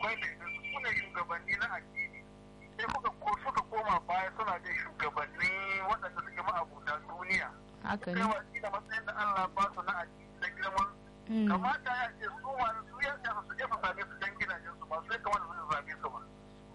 malamai da su ne shugabanni na addini sai suka koma baya suna da shugabanni waɗanda suke ma'abuta duniya haka ne kai da matsayin da Allah ba su na addini da girman kamata ya ce su ya ce su je su same su dan gidajen su ba sai kamar su same su ba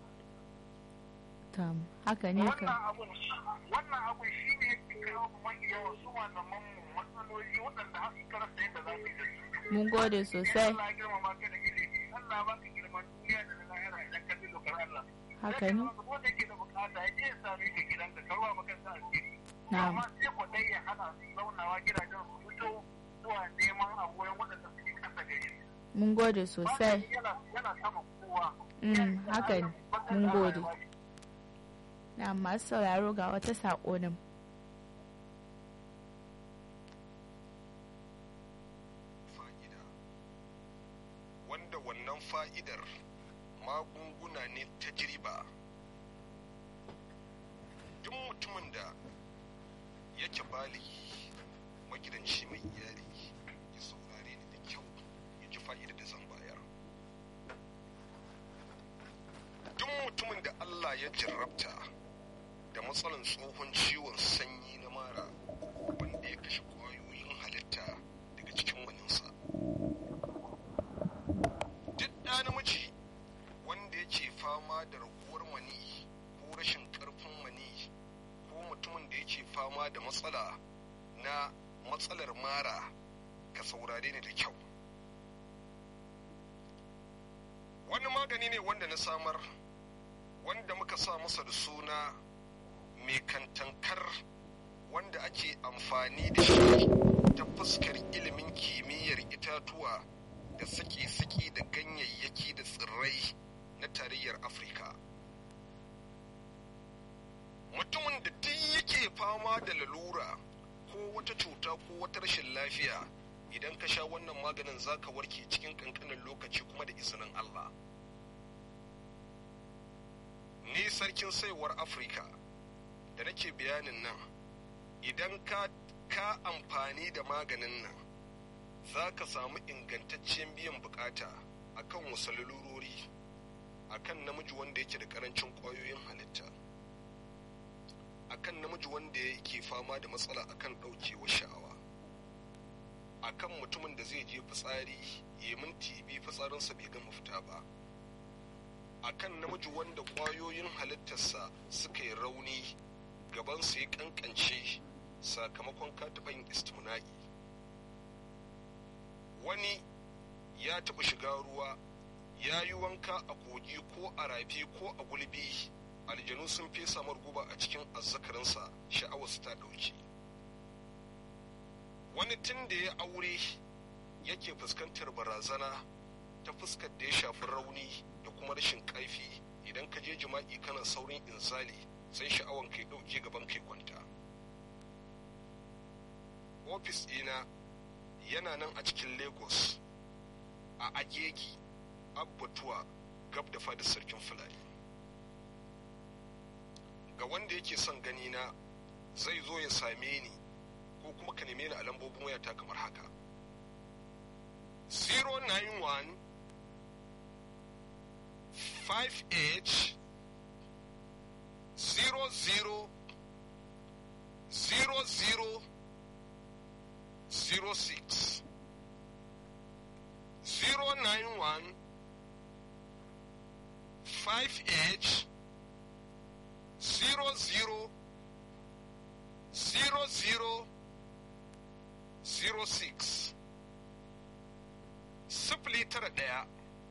haka ne ka wannan abun shi ne yake kawo mafi yawan su malaman mu matsaloli waɗanda har suka rasa yadda za su yi da su. Mun gode sosai. Allah ya girmama ka da ilimi, Allah ba ka girman duniya da na lahira idan ka bi dokar Allah. Haka ne. Wanda ke da bukata ya je ya same ka gidan ka karwa maka sa alheri. Na'am. Amma sai ku dai ya hana su zaunawa gidajen su fito zuwa neman abuwan waɗanda suke kasa gari. Mun gode sosai. Yana sama kowa. Haka ne. Mun gode. Na masu sauraro ga wata saƙo nan. Fa'ida wanda wannan fa'idar magunguna ne ta tajriba. Duk mutumin da yake baligi magidanci mai iyali ya saurare ni da kyau ya ji fa'idar da zan bayar. Duk mutumin da Allah ya jarrabta da matsalan tsohon ciwon sanyi na mara wanda ya kashe kwayoyin halitta daga cikin waninsa. Duk ɗa namiji wanda yake fama da raguwar mani ko rashin ƙarfin mani ko mutumin da yake fama da matsalar mara ka saurare ni da kyau. Wani magani ne wanda na samar wanda muka sa masa da suna mai kantankar wanda ake amfani da shi ta fuskar ilimin kimiyyar itatuwa da saki-saki da ganyayyaki da tsirrai na tarayyar Afirka. Mutumin da duk yake fama da lalura ko wata cuta ko wata rashin lafiya idan ka sha wannan maganin zaka warke cikin kankanin lokaci kuma da izinin Allah. Ni sarkin saiwar Afirka da nake bayanin nan idan ka amfani da maganin nan za ka samu ingantaccen biyan bukata akan wasu lalurori akan namiji wanda yake da karancin kwayoyin halitta akan namiji wanda yake fama da matsala akan daukewar sha'awa akan mutumin da zai je fitsari ya minti biyu fitsarinsa bai gama fita ba akan namiji wanda kwayoyin halittarsa suka yi rauni gabansa ya kankance sakamakon kataban istimna'i. Wani ya taɓa shiga ruwa ya yi wanka a kogi ko a rafi ko a gulbi aljanu sun fesa guba a cikin azzakarinsa sha'awarsa ta ɗauki. Wani tun da ya aure yake fuskantar barazana ta fuskar da ya shafi rauni da kuma rashin ƙarfi idan ka je jima'i kana saurin inzali sai sha'awan kai ɗauke gaban kai kwanta. Ofis ɗina yana nan a cikin Lagos a Agegi Abbatuwa gab da fadar sarkin Fulani. Ga wanda yake son gani na zai zo ya same ni ko kuma ka neme ni a lambobin wayata kamar haka 091 58 00 06 091 58 00 06 sifili tara ɗaya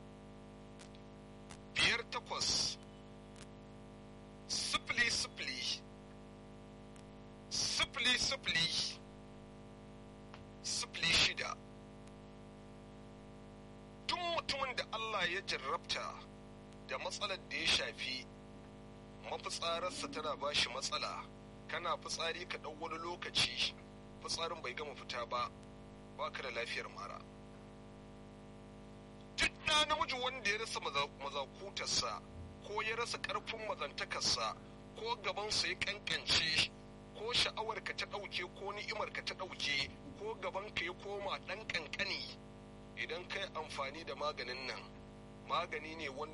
biyar takwas sifili sifili sifili sifili sifili shida. Duk mutumin da Allah ya jarrabta da matsalar da ya shafi mafitsararsa tana ba shi matsala, kana fitsari ka ɗau wani lokaci fitsarin bai gama fita ba ka da lafiyar mara. Duk ɗa namiji wanda ya rasa mazakutarsa ko ya rasa ƙarfin mazantakarsa ko gabansa ya ƙanƙance ko sha'awarka ta ɗauke ko ni'imarka ta ɗauke ko gabanka ya koma ɗan ƙanƙani idan kai amfani da maganin nan magani ne wanda